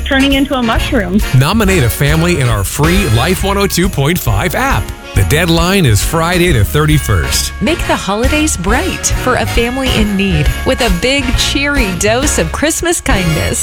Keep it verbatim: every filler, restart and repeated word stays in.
turning into a mushroom. Nominate a family in our free Life one oh two point five app. The deadline is Friday the thirty-first. Make the holidays bright for a family in need with a big, cheery dose of Christmas kindness.